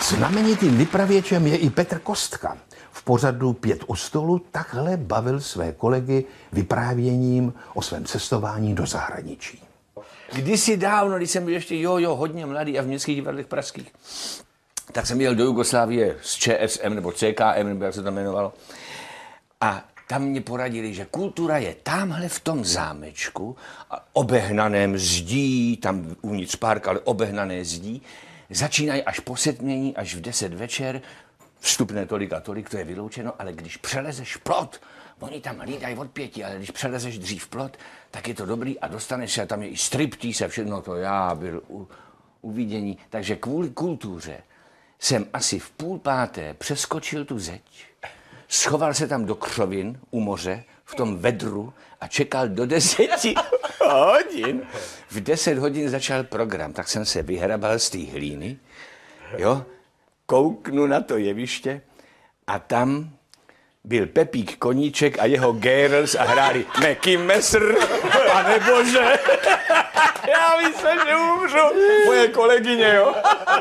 Znamenitým vypravěčem je i Petr Kostka. V pořadu 5 u stolu takhle bavil své kolegy vyprávěním o svém cestování do zahraničí. Kdysi dávno, když jsem byl ještě hodně mladý a v městských divadlech pražských, tak jsem jel do Jugoslávie s ČSM nebo CKM, nebo jak se to jmenovalo. A tam mě poradili, že kultura je tamhle v tom zámečku, obehnaném zdí, tam uvnitř park, ale obehnané zdí. Začínají až po setmění, až v 10 večer, vstupné tolik a tolik, to je vyloučeno, ale když přelezeš plot, oni tam hlídají od 5, ale když přelezeš dřív plot, tak je to dobrý a dostaneš se, a tam je i striptease a všechno to, já byl u vidění. Takže kvůli kultuře jsem asi v 4:30 přeskočil tu zeď, schoval se tam do křovin u moře, v tom vedru a čekal do 10 hodin. V 10 hodin začal program, tak jsem se vyhrabal z té hlíny, jo, kouknu na to jeviště a tam byl Pepík Koníček a jeho girls a hráli Meky Messer, panebože. Já myslím, že umřu. Moje kolegyně, jo.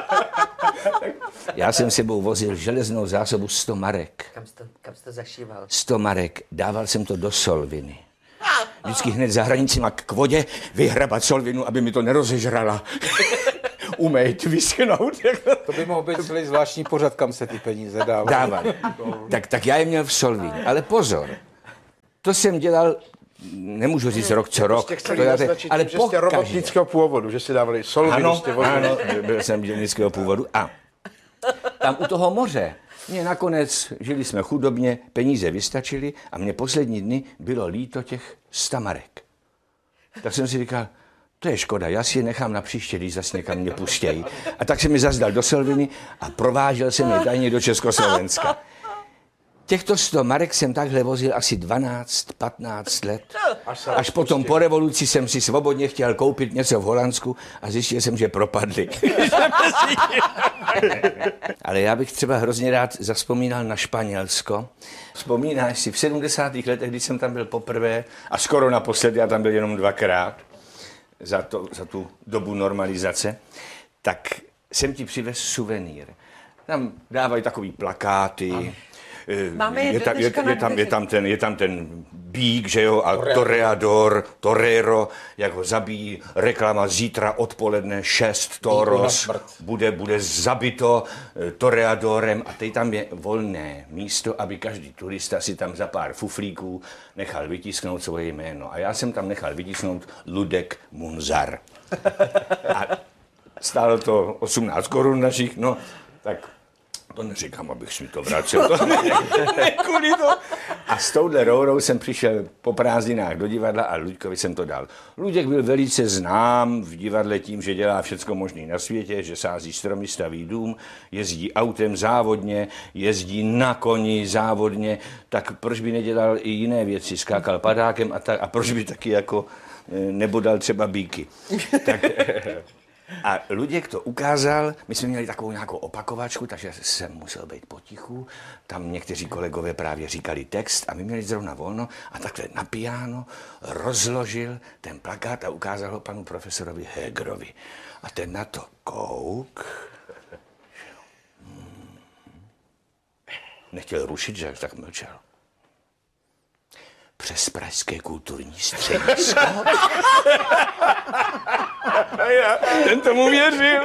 Já jsem sebou vozil železnou zásobu 100 marek. Kam jsi to zašíval? 100 marek. Dával jsem to do solviny. Vždycky hned za hranicima k vodě vyhrabat solvinu, aby mi to nerozežrala. Umejt, vyschnout. To by mohl být celý zvláštní pořad, kam se ty peníze dávají. Tak já je měl v solvině. Ale pozor, to jsem dělal, nemůžu říct rok co rok. Ale že jste robotnického původu, že si dávali solvinu. Ano, byl jsem dělnického původu. A tam u toho moře mě nakonec, žili jsme chudobně, peníze vystačily a mě poslední dny bylo líto těch 100 marek. Tak jsem si říkal, to je škoda, já si je nechám na příště, když zase někam mě pustějí. A tak jsem mi zazdal do solviny a provážel jsem je tajně do Československa. Těchto 100 marek jsem takhle vozil asi 12-15 let. Až potom po revoluci jsem si svobodně chtěl koupit něco v Holandsku a zjistil jsem, že propadli. Ale já bych třeba hrozně rád zavzpomínal na Španělsko. Vzpomínáš si v 70. letech, když jsem tam byl poprvé a skoro naposledy, já tam byl jenom 2krát za tu dobu normalizace, tak jsem ti přivez suvenýr. Tam dávají takový plakáty. Je tam ten bík, že jo, a toreador, torero, jak ho zabíjí, reklama zítra odpoledne 6 toros, bude zabito toreadorem a teď tam je volné místo, aby každý turista si tam za pár fuflíků nechal vytisknout svoje jméno. A já jsem tam nechal vytisknout Ludek Munzar. A stálo to 18 korun našich, no, tak to neříkám, abych si to vracel. Kvůli to. A s touhle rourou jsem přišel po prázdninách do divadla a Luďkovi jsem to dal. Luděk byl velice znám v divadle tím, že dělá všecko možné na světě, že sází stromy, staví dům, jezdí autem závodně, jezdí na koni závodně, tak proč by nedělal i jiné věci, skákal padákem a proč by taky jako nebodal třeba bíky. Tak, a Luděk to ukázal, my jsme měli takovou nějakou opakovačku, takže jsem musel být potichu, tam někteří kolegové právě říkali text a my měli zrovna volno a takhle na piano rozložil ten plakát a ukázal ho panu profesorovi Hegerovi. A ten na to kouk. Nechtěl rušit, že tak mlčel. Přes Pražské kulturní středisko. Ten tomu věřil.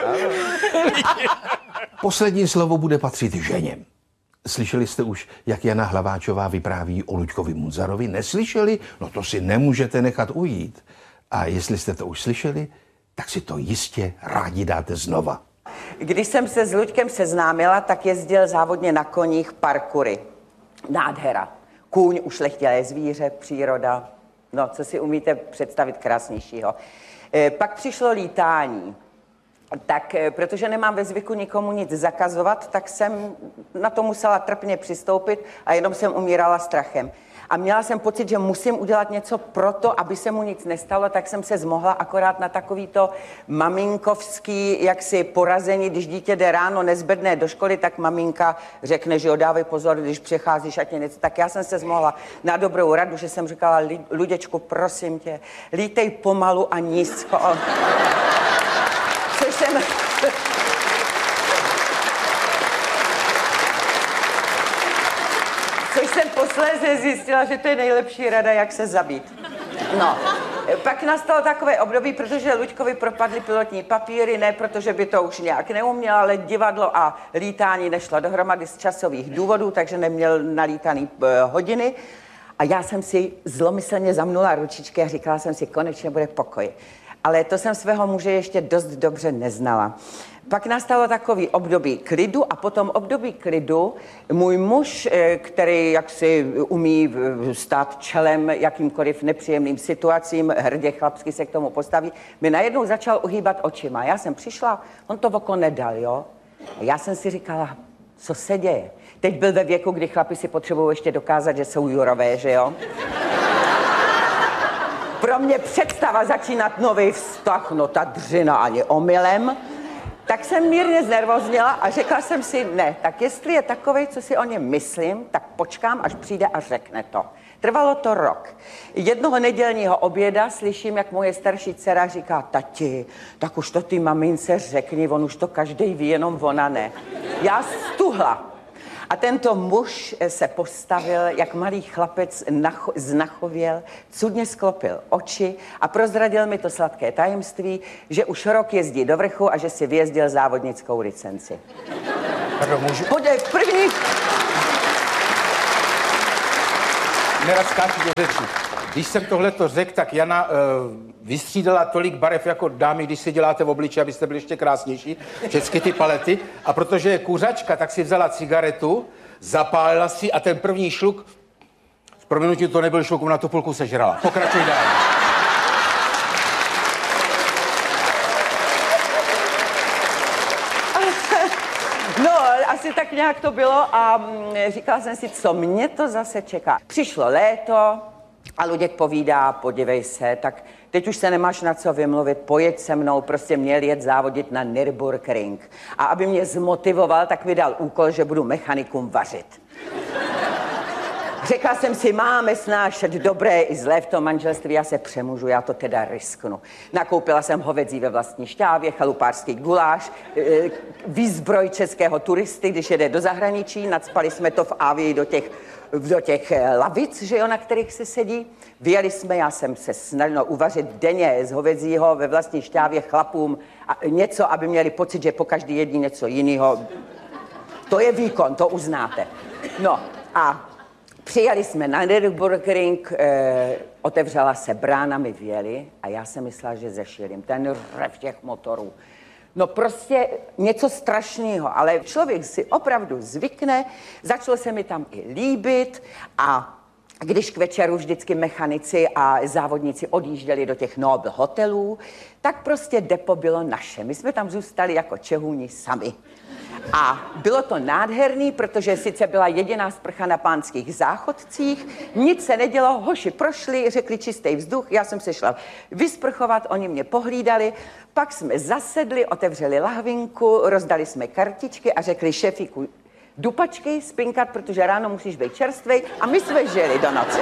Poslední slovo bude patřit ženě. Slyšeli jste už, jak Jana Hlaváčová vypráví o Luďkovi Munzarovi? Neslyšeli? No to si nemůžete nechat ujít. A jestli jste to už slyšeli, tak si to jistě rádi dáte znova. Když jsem se s Luďkem seznámila, tak jezdil závodně na koních parkury. Nádhera. Kůň, ušlechtilé zvíře, příroda. No, co si umíte představit krásnějšího. Pak přišlo lítání. Tak, protože nemám ve zvyku nikomu nic zakazovat, tak jsem na to musela trpně přistoupit a jenom jsem umírala strachem. A měla jsem pocit, že musím udělat něco pro to, aby se mu nic nestalo, tak jsem se zmohla akorát na takovýto maminkovský jaksi porazení, když dítě jde ráno nezbedné do školy, tak maminka řekne, že jo, dávej pozor, když přecházíš a tě něco. Tak já jsem se zmohla na dobrou radu, že jsem říkala, Luděčku, prosím tě, lítej pomalu a nízko. Což jsem... posléze zjistila, že to je nejlepší rada, jak se zabít. No, pak nastalo takové období, protože Luďkovi propadly pilotní papíry, ne protože by to už nějak neuměl, ale divadlo a lítání nešlo dohromady z časových důvodů, takže neměl nalítaný hodiny. A já jsem si zlomyslně zamnula ručičky a říkala jsem si, konečně bude pokoj. Ale to jsem svého muže ještě dost dobře neznala. Pak nastalo takový období klidu a potom období klidu můj muž, který jaksi umí stát čelem jakýmkoliv nepříjemným situacím, hrdě chlapsky se k tomu postaví, mi najednou začal uhýbat očima. Já jsem přišla, on to oko nedal, jo? A já jsem si říkala, co se děje? Teď byl ve věku, kdy chlapi si potřebují ještě dokázat, že jsou jurové, že jo? Pro mě představa začínat nový vztah, no ta dřina ani omylem. Tak jsem mírně znervozněla a řekla jsem si, ne, tak jestli je takovej, co si o něm myslím, tak počkám, až přijde a řekne to. Trvalo to rok. Jednoho nedělního oběda slyším, jak moje starší dcera říká, tati, tak už to ty mamince řekni, on už to každej ví, jenom ona ne. Já stuhla. A tento muž se postavil, jak malý chlapec znachověl, cudně sklopil oči a prozradil mi to sladké tajemství, že už rok jezdí do vrchu a že si vyjezdil závodnickou licenci. Pardon, můžu? Podej první... Nerad skáču do řeči. Když jsem tohleto řekl, tak Jana vystřídala tolik barev jako dámy, když si děláte v obličeji, abyste byli ještě krásnější, všechny ty palety. A protože je kuřačka, tak si vzala cigaretu, zapálila si a ten první šluk, s prominutím to nebyl šluk, na tu půlku sežrala. Pokračuj dál. No, asi tak nějak to bylo a říkala jsem si, co mě to zase čeká. Přišlo léto a Luděk povídá, podívej se, tak teď už se nemáš na co vymluvit, pojeď se mnou, prostě měl jet závodit na Nürburgring. A aby mě zmotivoval, tak mi dal úkol, že budu mechanikům vařit. Řekla jsem si, máme snášet dobré i zlé v tom manželství, já se přemůžu, já to teda risknu. Nakoupila jsem hovězí ve vlastní šťávě, chalupářský guláš, výzbroj českého turisty, když jede do zahraničí, nacpali jsme to v Avii do těch lavic, že jo, na kterých se sedí. Vyjeli jsme, já jsem se snažila uvařit denně z hovězího ve vlastní šťávě chlapům a něco, aby měli pocit, že pokaždý jedí něco jiného. To je výkon, to uznáte. No a přijeli jsme na Nürburgring, otevřela se brána, my vjeli a já jsem myslela, že zešilím. Ten řev těch motorů. No prostě něco strašného, ale člověk si opravdu zvykne, začalo se mi tam i líbit a když k večeru vždycky mechanici a závodníci odjížděli do těch Nobel hotelů, tak prostě depo bylo naše. My jsme tam zůstali jako Čehůni sami. A bylo to nádherný, protože sice byla jediná sprcha na Pánských záchodcích, nic se nedělo, hoši prošli, řekli čistý vzduch, já jsem se šla vysprchovat, oni mě pohlídali, pak jsme zasedli, otevřeli lahvinku, rozdali jsme kartičky a řekli šefíku, dupačky, spinkat, protože ráno musíš být čerstvej a my jsme žili do noci.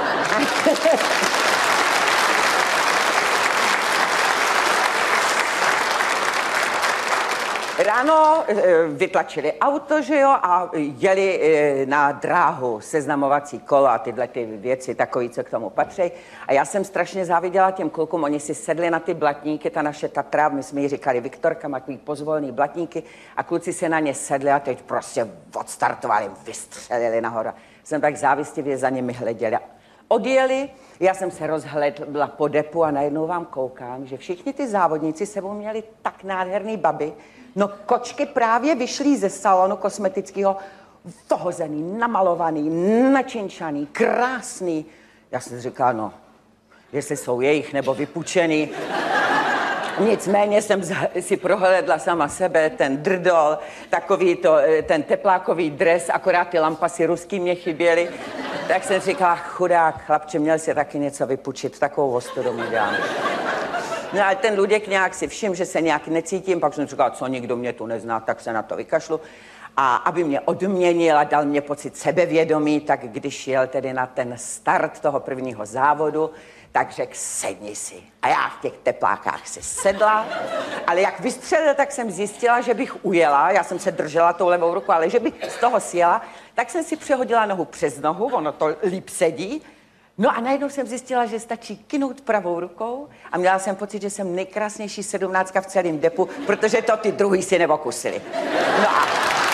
Ráno vytlačili auto, že jo, a jeli na dráhu, seznamovací kolo a tyhle ty věci, takový, co k tomu patří. A já jsem strašně záviděla těm klukům, oni si sedli na ty blatníky, ta naše Tatra, my jsme jí říkali Viktorka, má takový pozvolný blatníky a kluci se na ně sedli a teď prostě odstartovali, vystřelili nahoru. Jsem tak závistivě za nimi hleděla. Odjeli, já jsem se rozhlédla po depu a najednou vám koukám, že všichni ty závodníci sebou měli tak nádherný baby. No kočky právě vyšly ze salonu kosmetického, pohozený, namalovaný, načinčaný, krásný. Já jsem říkala, no, jestli jsou jejich nebo vypučený. Nicméně jsem si prohlédla sama sebe, ten drdol, takový to, ten teplákový dres, akorát ty lampasy ruský mě chyběly. Tak jsem říkala, chudák chlapče, měl si taky něco vypučit, takovou ostudu mi dělám. No ale ten Luděk nějak si všiml, že se nějak necítím, pak jsem říkala, co nikdo mě tu nezná, tak se na to vykašlu. A aby mě odměnil a dal mě pocit sebevědomí, tak když jel tedy na ten start toho prvního závodu, tak řekl, sedni si. A já v těch teplákách si sedla, ale jak vystřelil, tak jsem zjistila, že bych ujela, já jsem se držela tou levou rukou, ale že bych z toho sjela, tak jsem si přehodila nohu přes nohu, ono to líp sedí. No a najednou jsem zjistila, že stačí kynout pravou rukou a měla jsem pocit, že jsem nejkrásnější 17 v celém depu, protože to ty druhý si neokusili. No a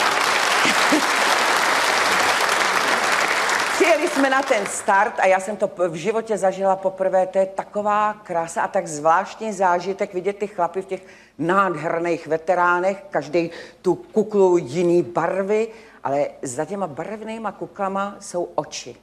přijeli jsme na ten start a já jsem to v životě zažila poprvé. To je taková krása a tak zvláštní zážitek vidět ty chlapy v těch nádherných veteránech, každý tu kuklu jiný barvy, ale za těma barevnýma kuklama jsou oči.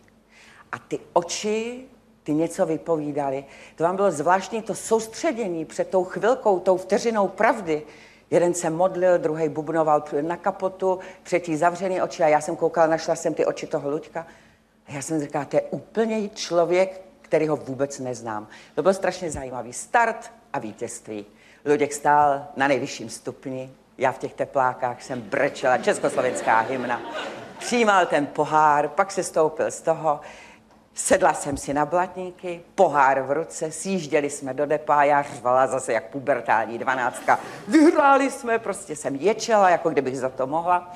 A ty oči, ty něco vypovídaly. To vám bylo zvláštní to soustředění před tou chvilkou, tou vteřinou pravdy. Jeden se modlil, druhý bubnoval na kapotu, třetí zavřený oči a já jsem koukala, našla jsem ty oči toho Luďka. A já jsem říkala, to je úplně člověk, který ho vůbec neznám. To byl strašně zajímavý start a vítězství. Luděk stál na nejvyšším stupni, já v těch teplákách jsem brečela, československá hymna. Přijímal ten pohár, pak se stoupil z toho, sedla jsem si na blatníky, pohár v ruce, sjížděli jsme do depa, já řvala zase jak pubertální 12. Vyhráli jsme, prostě jsem ječela, jako kdybych za to mohla.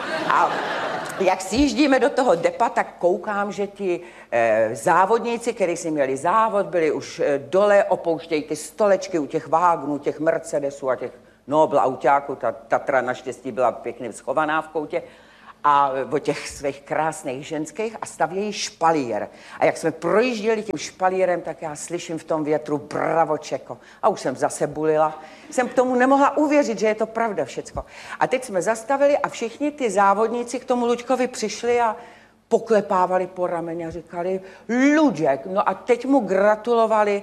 A jak sjíždíme do toho depa, tak koukám, že ti závodníci, kteří si měli závod, byli už dole, opouštějí ty stolečky u těch vágnů, těch Mercedesů a těch Nobel autáků, ta Tatra naštěstí byla pěkně schovaná v koutě, a o těch svých krásných ženských a stavějí špalír. A jak jsme projížděli tím špalírem, tak já slyším v tom větru bravo Čeko. A už jsem zase bulila. Jsem k tomu nemohla uvěřit, že je to pravda všecko. A teď jsme zastavili a všichni ty závodníci k tomu Luďkovi přišli a poklepávali po rameni a říkali Luděk. No a teď mu gratulovali.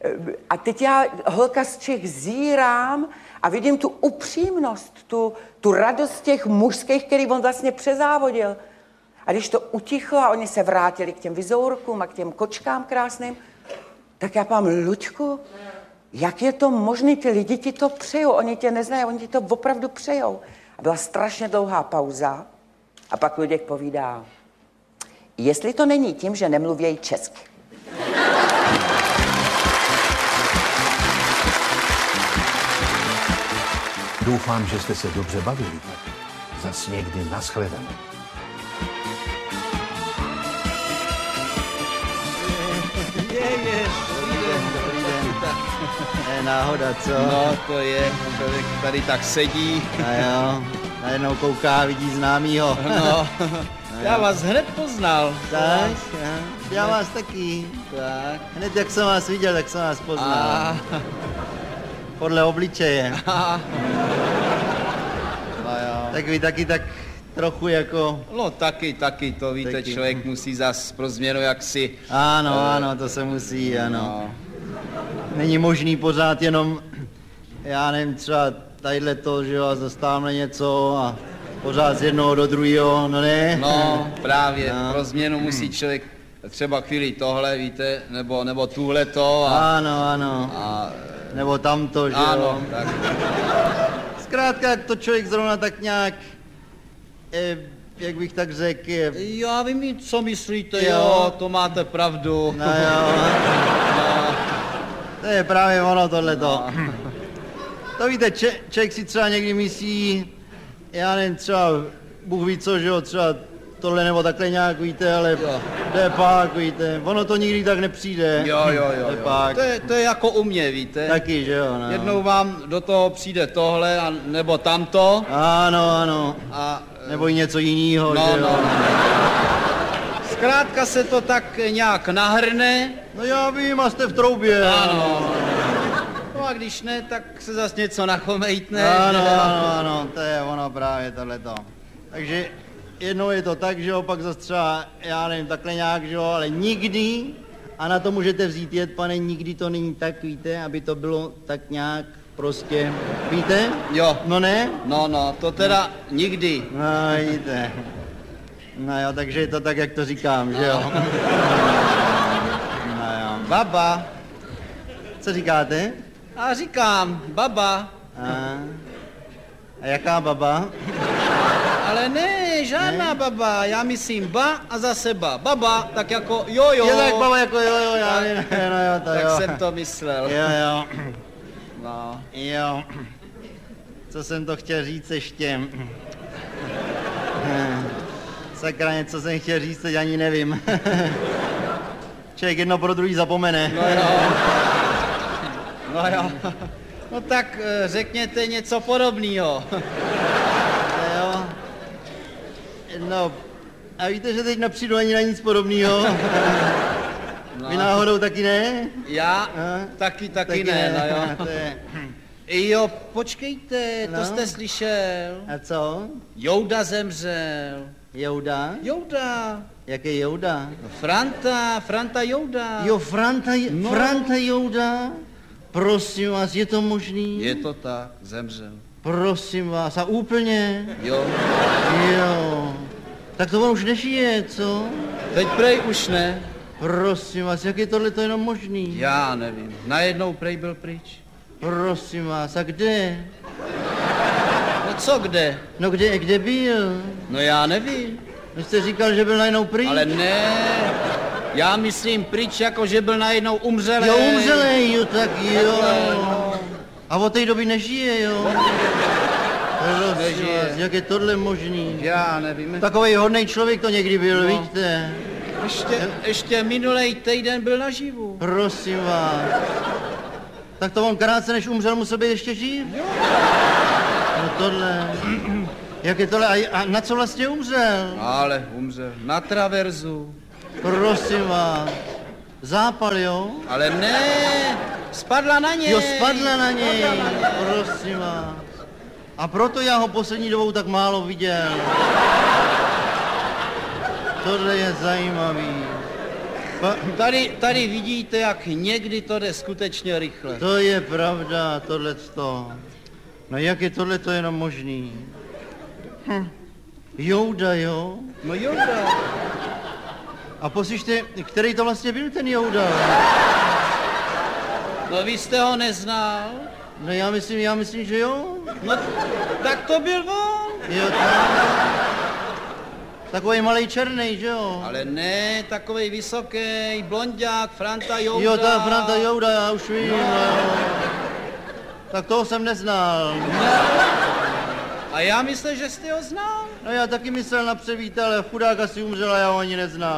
A teď já, holka z Čech, zírám a vidím tu upřímnost, tu radost těch mužských, který on vlastně přezávodil. A když to utichlo a oni se vrátili k těm vizourkům a k těm kočkám krásným, tak já pám, Luďku, jak je to možné, ty lidi ti to přejou, oni tě neznají, oni ti to opravdu přejou. A byla strašně dlouhá pauza a pak Luděk povídá, jestli to není tím, že nemluvějí česky. Doufám, že jste se dobře bavili. Zas někdy nashledanou. Je náhoda, co? No, to je, člověk tady tak sedí. A jo, najednou kouká, vidí známýho. No, já vás hned poznal. Tak, já vás taky. Tak. Hned jak jsem vás viděl, tak jsem vás poznal. Podle obličeje. No jo. Tak vy taky tak trochu jako... No taky, to víte, taky. člověk musí zas pro změnu jaksi... Ano, to se musí, ano. No. Není možný pořád jenom, já nevím, třeba tadyhle to, že jo, a zastáváme něco a pořád z jednoho do druhého, no ne? No, právě, No. pro změnu musí člověk třeba chvíli tohle, víte, nebo tuhleto a... Ano. A, Nebo tamto, že ano, jo. tak. Zkrátka, jak to člověk zrovna tak nějak, jak bych tak řekl, Já vím, co myslíte, Jo. jo, to máte pravdu. no jo. To je právě ono tohleto. To víte, člověk si třeba někdy myslí, já nevím, třeba Bůh ví co, že jo, třeba tohle nebo takhle nějak, víte, ale Jo. to je pak, víte, ono to nikdy tak nepřijde. Jo. To je pak. To je jako u mě, víte. Taky, že jo, no. Jednou vám do toho přijde tohle, nebo tamto. Ano. A, Nebo i něco jiného, no, že jo. no. Zkrátka se to tak nějak nahrne. No já vím, a jste v troubě. Ano. No a když ne, tak se zas něco nachomejtne. Ano, to je ono právě tohleto. Takže jednou je to tak, že jo, pak zase třeba, já nevím, takhle nějak, že jo, ale nikdy, a na to můžete vzít jet, pane, nikdy to není tak, víte, aby to bylo tak nějak prostě, víte? Jo. No ne? No, to teda nikdy. No, víte. No jo, takže je to tak, jak to říkám, že jo? No jo. Baba. Co říkáte? A říkám, baba. A jaká baba? Ale Ale ne, žádná baba, já myslím ba a zase ba. Baba, tak jako jojo. Je tak baba jako jojo, já ne, no jo, to Tak jo. jsem to myslel. Jo. No. Jo. Co jsem to chtěl říct ještě? Sakra, něco jsem chtěl říct, teď ani nevím. Člověk jedno pro druhý zapomene. No jo. No tak řekněte něco podobného. Jo. No, a víte, že teď nepřijdu ani na nic podobného. No. Vy náhodou taky ne? Já? Taky ne, no jo. To je... Jo, počkejte, No. to jste slyšel. A co? Jouda zemřel. Jouda? Jouda. Jaký Jouda? No, Franta Jouda. Jo, Franta Jouda? Prosím vás, je to možný? Je to tak, zemřel. Prosím vás, a úplně? Jo. Jo. Tak to on už nežije, co? Teď prej už ne. Prosím vás, jak je tohle to jenom možný? Já nevím. Najednou prej byl pryč. Prosím vás, a kde? No co kde? No kde byl? No já nevím. Vy jste říkal, že byl najednou pryč? Ale ne. Já myslím pryč, jako že byl najednou umřelej. Jo, umřelej, jo, tak jo. No. A od té doby nežije, jo? Prosím Nežije. vás, jak je tohle možný? Já nevím. Takovej hodnej člověk to někdy byl, No. víte? Ještě minulej týden byl naživu. Prosím vás. Tak to on krátce než umřel, musel být ještě živ? Jo. No tohle. Jak je tohle? A na co vlastně umřel? Ale umřel. Na traverzu. Prosím vás. Zápal, jo? Ale ne. Spadla na něj. Jo, spadla na něj. Prosím vás. A proto já ho poslední dobou tak málo viděl. Tohle je zajímavý. Tady vidíte, jak někdy to jde skutečně rychle. To je pravda, tohleto. No jak je tohleto jenom možný? Jouda, jo? No Jouda. A poslyšte, který to vlastně byl ten Jouda? No vy jste ho neznal? No já myslím, že jo. No tak to byl on. Jo, tak. Takový malej černej, že jo? Ale ne, takovej vysoký, blonďák, Franta Jouda. Jo, ta Franta Jouda, já už vím, no jo. Tak toho jsem neznal. A já myslel, že jste ho znal. No já taky myslel na Převíta, ale chudák asi umřel a já ho ani neznal.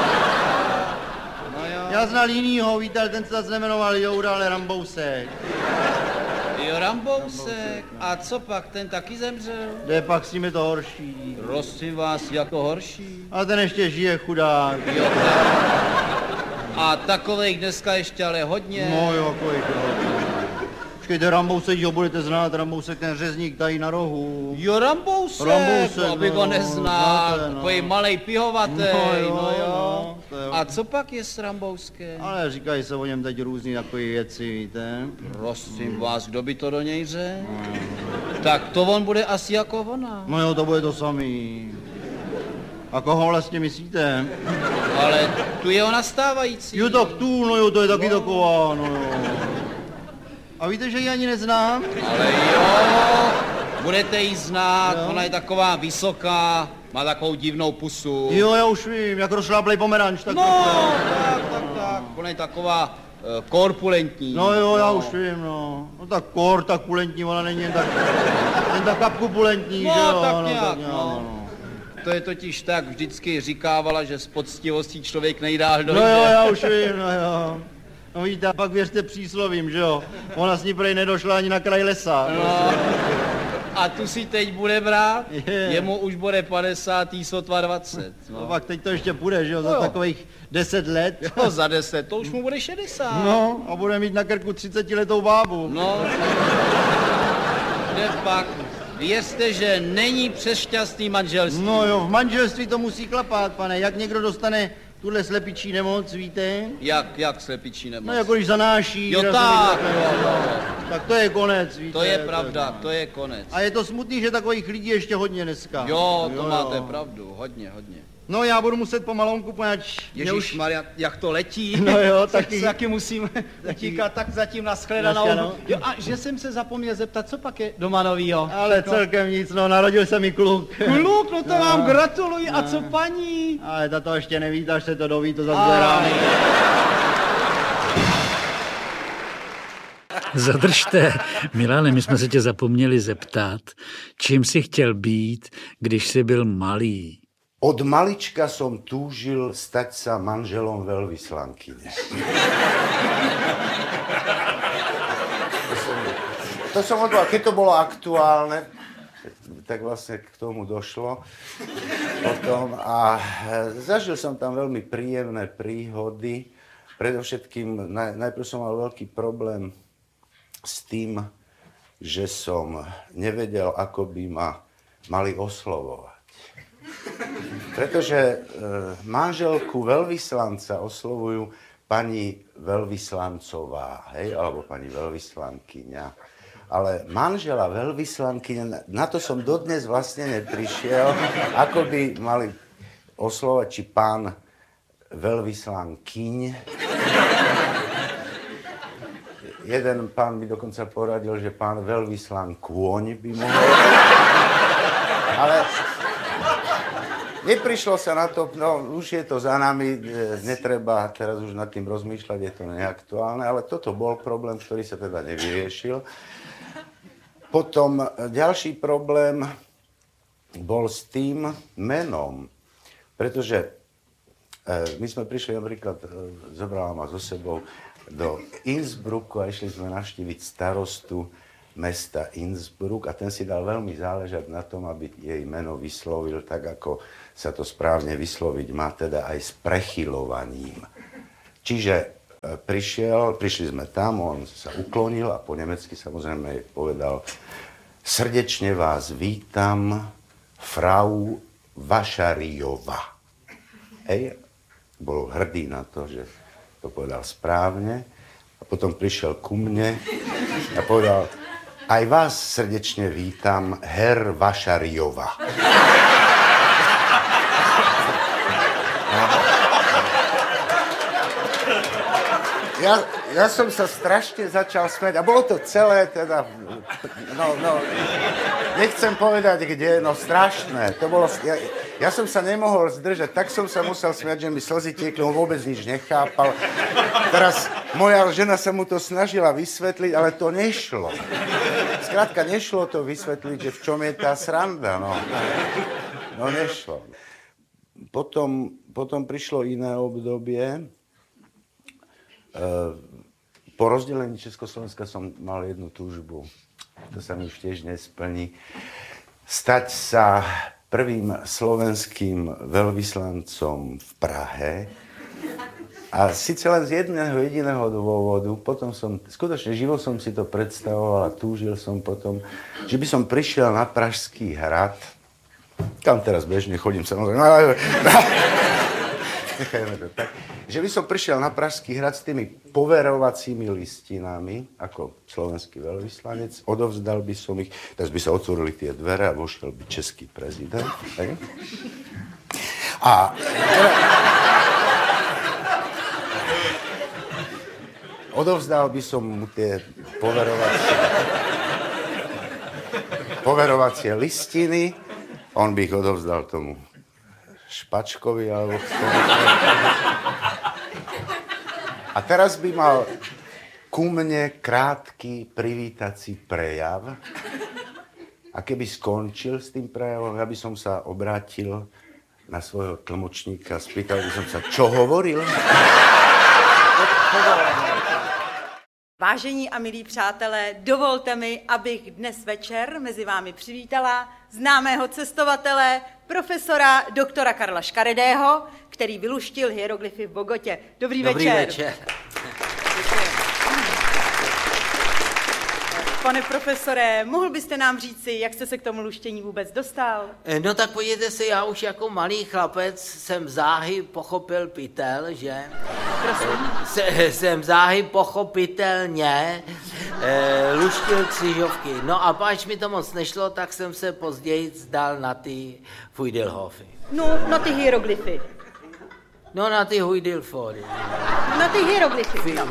No jo. Já znal jinýho, víte, ale ten se zase nemenoval Jouda, ale Rambousek. Jo, Rambousek. A co pak, ten taky zemřel? Kde pak s ním je to horší. Prosím vás, jako horší. A ten ještě žije, chudák. Jo, tak. A takových dneska ještě ale hodně. No jo, kolik hodně. Počkejte, Rambousek, ho budete znát, Rambousek, ten řezník tady na rohu. Jo, Rambousek, abych ho neznal. Takový malej pihovatej, no jo. A co pak je s Rambouskem? Ale říkají se o něm teď různý takové věci, víte. Prosím vás, kdo by to do něj řekl? Tak to on bude asi jako ona. No jo, to bude to samý. A koho vlastně myslíte? Ale tu je ona stávající. Jo, tak tu, no jo, to je taky taková, no jo. A víte, že ji ani neznám? Ale jo, budete jí znát, jo. Ona je taková vysoká, má takovou divnou pusu. Jo, já už vím, jak rozšláplej pomeranč, tak no, tak. Ona je taková korpulentní. No jo, já už vím, no. No tak korpulentní, ona není jen tak kapkupulentní, no, že jo? Tak nějak, no. To je totiž tak, vždycky říkávala, že s poctivostí člověk nejdál dojde. No jo, já už vím, no jo. No vidíte, a pak věřte příslovím, že jo? Ona s ní prej nedošla ani na kraj lesa. No. A tu si teď bude brát? Jemu už bude 50, sotva 20. No pak teď to ještě půjde, že jo? Za takových 10 let. Jo, za 10, to už mu bude 60. No, a bude mít na krku 30letou bábu. No. Kde pak? Věřte, že není přes šťastný manželství. No jo, v manželství to musí klapat, pane. Jak někdo dostane tuhle slepičí nemoc, víte? Jak slepičí nemoc? No jako když zanáší. Jo tak, tak to je konec, víte. To je pravda, to je konec. A je to smutný, že takových lidí ještě hodně dneska. Jo, to máte pravdu, hodně. No já budu muset pomalonku, poněvadž... Ježišmarja, jak to letí. No jo, taky musím utíkat, tak zatím nashledanou. Jo, a že jsem se zapomněl zeptat, co pak je doma novýho? Ale celkem nic, no, narodil se mi kluk. Kluk, no to vám gratuluji, a co paní? Ale ta to ještě neví, až se to doví, to zase bude ráno. Zadržte, Milane, my jsme se tě zapomněli zeptat, čím jsi chtěl být, když jsi byl malý? Od malička som túžil stať sa manželom veľvyslankyne. To som odval, keď to bolo aktuálne, tak vlastne k tomu došlo potom a zažil som tam veľmi príjemné príhody. Predovšetkým najprv som mal veľký problém s tým, že som nevedel, ako by ma mali oslovovať. Pretože manželku veľvyslanca oslovujú pani veľvyslancová, hej, alebo pani veľvyslankyňa. Ale manžela veľvyslankyňa, na to som dodnes vlastne neprišiel, ako by mali oslovať, či pán veľvyslankyň. Jeden pán mi dokonca poradil, že pán veľvyslankôň by mohol. Ale neprišlo sa na to, no už je to za nami, netreba teraz už nad tým rozmýšľať, je to neaktuálne, ale toto bol problém, ktorý sa teda nevyriešil. Potom ďalší problém bol s tým menom, pretože my sme prišli napríklad, zobrala ma so sebou do Innsbrucku a išli sme navštíviť starostu mesta Innsbruck a ten si dal veľmi záležať na tom, aby jej meno vyslovil tak, ako sa to správne vysloviť má, teda aj s prechylovaním. Čiže prišli sme tam, on sa uklonil a po nemecky samozrejme jej povedal: srdečne vás vítam, Frau Vašariová. Hej, bol hrdý na to, že to povedal správne. A potom prišiel ku mne a povedal: aj vás srdečne vítam, Herr Vašariová. Ja som sa strašne začal smäť a bolo to celé teda, nechcem povedať kde, no strašné. To bolo, ja som sa nemohol zdržať, tak som sa musel smäť, že mi slzy tiekli, on vôbec nič nechápal. Teraz moja žena sa mu to snažila vysvetliť, ale to nešlo. Skrátka, nešlo to vysvetliť, že v čom je tá sranda, no. No nešlo. Potom prišlo iné obdobie. Po rozdelení Československa som mal jednu túžbu, to sa mi už tiež nesplní, stať sa prvým slovenským veľvyslancom v Prahe. A síce len z jedného jediného dôvodu, potom som, skutočne živo som si to predstavoval a túžil som potom, že by som prišiel na Pražský hrad, kam teraz bežne chodím samozrejme, nechajme to tak, že by som prišiel na Pražský hrad s tými poverovacími listinami, ako slovenský veľvyslanec, odovzdal by som ich, teraz by sa otvorili tie dvere a vošiel by český prezident. Hej? A odovzdal by som mu tie poverovacie listiny, on by ich odovzdal tomu Špačkovi alebo a teraz by mal ku mne krátky privítací prejav a keby skončil s tým prejavom, ja by som sa obrátil na svojho tlmočníka, spýtal by som sa, čo hovoril? Vážení a milí přátelé, dovolte mi, abych dnes večer mezi vámi přivítala známého cestovatele, profesora doktora Karla Škaredého, který vyluštil hieroglyfy v Bogotě. Dobrý večer. Večer. Pane profesore, mohl byste nám říci, jak jste se k tomu luštění vůbec dostal? No tak podívejte se, já už jako malý chlapec jsem záhy pochopil pytel, že? Jsem záhy pochopitelně luštil křižovky. No a páč mi to moc nešlo, tak jsem se později zdal na ty Fujdelhofy. No, na ty hieroglyfy. No na ty Hujdilfory. Na ty hieroglyfy. No.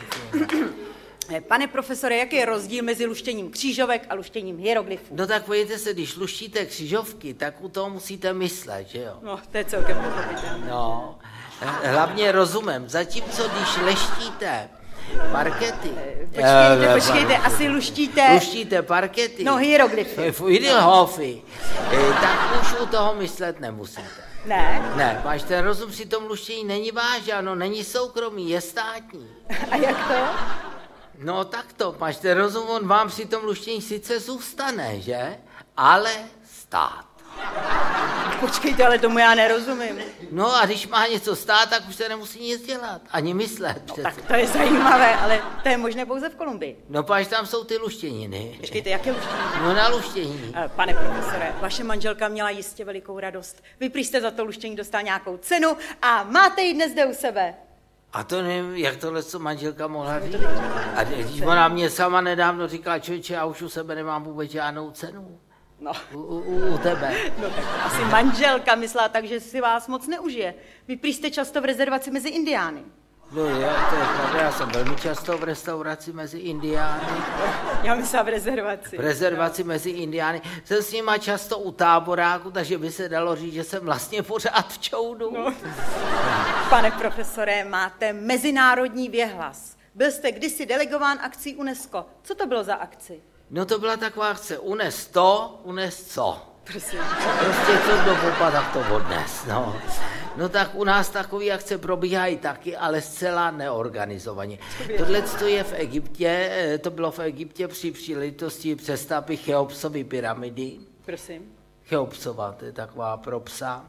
Pane profesore, jaký je rozdíl mezi luštěním křížovek a luštěním hieroglyfů? No tak podívejte se, když luštíte křižovky, tak u toho musíte myslet, že jo? No, to je celkem pochopitelné. No, hlavně rozumem, zatímco když leštíte parkety... Počkejte, asi luštíte... Luštíte parkety. No, hieroglyfy. Fujdelhofy. Tak už u toho myslet nemusíte. Ne? Ne, váš ten rozum při tom luštění není váš, ano, není soukromý, je státní. A jak to? No tak to, máš ten rozum, on vám při tom luštění sice zůstane, že? Ale stát. Počkejte, ale tomu já nerozumím. No a když má něco stát, tak už se nemusí nic dělat, ani myslet. No, tak to je zajímavé, ale to je možné pouze v Kolumbii. No páč tam jsou ty luštěniny. Počkejte, jaké luštění? No na luštění. Pane profesore, vaše manželka měla jistě velikou radost. Vy prý jste za to luštění dostal nějakou cenu a máte ji dnes zde u sebe. A to nevím, jak tohle co manželka mohla říct. A když ona mě sama nedávno říkala, člověče, já už u sebe nemám vůbec žádnou cenu. No. U tebe. No tak asi manželka myslela tak, že si vás moc neužije. Vy prý jste často v rezervaci mezi Indiány. No jo, to je pravda, já jsem velmi často v restauraci mezi Indiány. Já myslím v rezervaci. V rezervaci mezi Indiány. Jsem s nima často u táboráku, takže by se dalo říct, že jsem vlastně pořád v čoudu. No. Pane profesore, máte mezinárodní věhlas. Byl jste kdysi delegován akcí UNESCO. Co to bylo za akci? No to byla taková akce, unes to, unes co. Prosím. Prostě co kdo popadá, tak to odnes, no. No tak u nás takové akce probíhají taky, ale zcela neorganizovaně. Tohle je v Egyptě, to bylo v Egyptě při příležitosti přestavby Cheopsovy pyramidy. Prosím. Cheopsova, to je taková pro psa.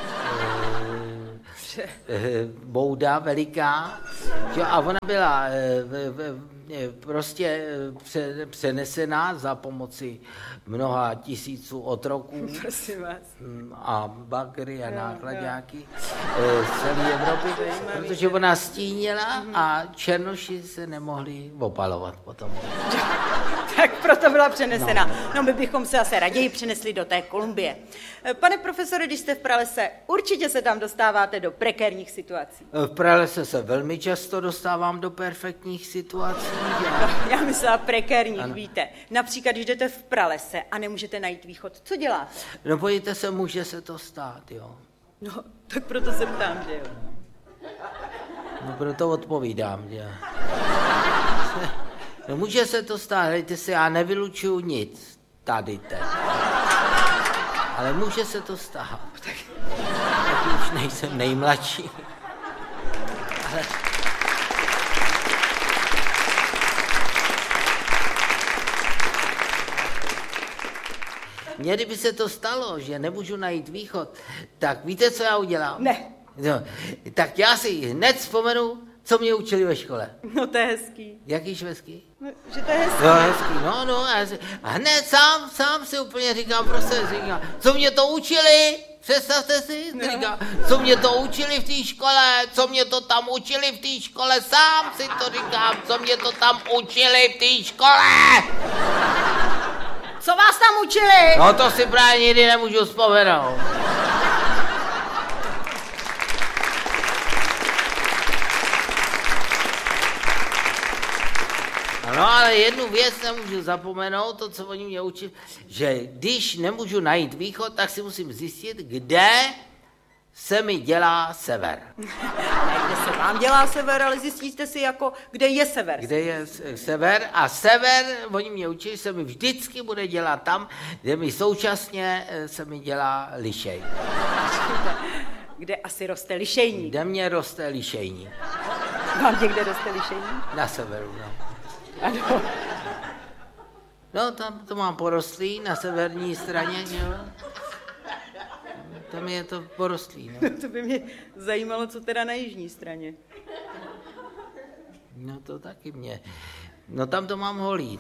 Bouda veliká. A ona byla prostě přenesená za pomoci mnoha tisíců otroků. Prosím vás. A bagry a nákladáky z celé Evropy, protože ona stínila a černoši se nemohli opalovat potom. Tak proto byla přenesena. No my bychom se asi raději přenesli do té Kolumbie. Pane profesore, když jste v pralese, určitě se tam dostáváte do prekérních situací. V pralese se velmi často dostávám do perfektních situací. No, já myslela prekérních, ano. Víte. Například, když jdete v pralese a nemůžete najít východ, co děláte? No pojďte se, může se to stát, jo. No, tak proto se ptám, že jo. No proto odpovídám, že no může se to stát, hejte se, já nevylučuju nic tady teď. Ale může se to stát. Tak už nejsem nejmladší. Ale... Mně, kdyby se to stalo, že nemůžu najít východ, tak víte, co já udělám? Ne. No, tak já si hned vzpomenu, co mě učili ve škole. No to je hezký. Jaký švédský? No, že to je hezký. No hezký, no. A hned sám si úplně říkám, prostě říkám, co mě to učili? Představte si, no. Říkám, co mě to učili v té škole, co mě to tam učili v té škole, sám si to říkám, co mě to tam učili v té škole. Co vás tam učili? No to si právě nikdy nemůžu vzpomenout. No ale jednu věc nemůžu zapomenout, to, co oni mě učili, že když nemůžu najít východ, tak si musím zjistit, kde se mi dělá sever. Ne, kde se vám dělá sever, ale zjistíte si jako, kde je sever. Kde je sever a sever, oni mě učili, se mi vždycky bude dělat tam, kde mi současně se mi dělá lišej. Kde asi roste lišejník? Kde mě roste lišejník. Vám kde roste lišejník? Na severu, no. Ano. No, tam to mám porostlý na severní straně, jo. Tam je to porostlý, no. To by mě zajímalo, co teda na jižní straně. No to taky mě. No tam to mám holý.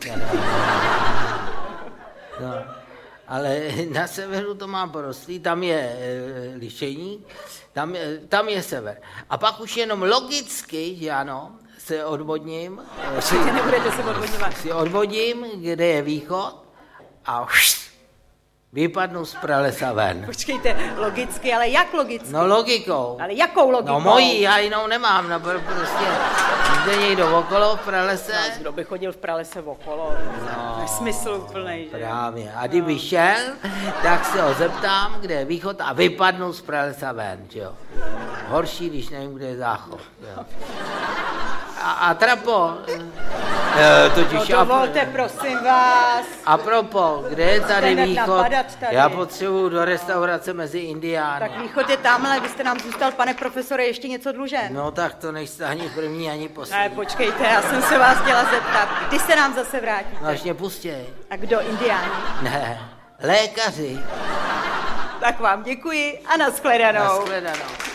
No, ale na severu to mám porostlý, tam je lišejník, tam je sever. A pak už jenom logicky, že ano, se odvodním. Nebudete se odvodňovat. Si odvodím, kde je východ a vypadnu z pralesa ven. Počkejte, logicky, ale jak logicky? No logikou. Ale jakou logikou? No mojí, já jinou nemám, no prostě jde někdo okolo v pralese. No, kdo by chodil v pralese okolo? No, nesmysl úplnej, že? Právě. A kdyby šel, tak se ho zeptám, kde je východ a vypadnu z pralesa ven, jo. Horší, když nevím, kde je záchod, jo. A trapo, totiž... No dovolte, prosím vás. A propo, kde je tady východ? Tady. Já potřebuju do restaurace mezi Indiány. Tak východ je tamhle, vy jste nám zůstal, pane profesore, ještě něco dlužen. No tak to nejste ani první, ani poslední. Ne, počkejte, já jsem se vás chtěla zeptat, kdy se nám zase vrátíte? No až mě pustěj. A kdo, Indiáni? Ne, lékaři. Tak vám děkuji a nashledanou. Nashledanou.